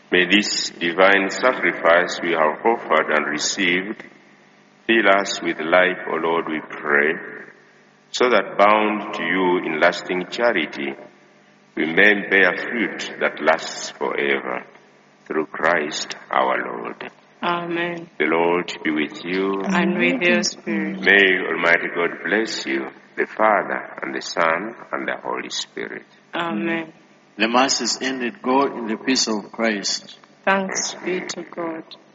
May this divine sacrifice we have offered and received fill us with life, O Lord, we pray, so that bound to you in lasting charity, we may bear fruit that lasts forever. Through Christ our Lord. Amen. The Lord be with you. And with your spirit. May Almighty God bless you, the Father, and the Son, and the Holy Spirit. Amen. The Mass is ended. Go in the peace of Christ. Thanks be to God.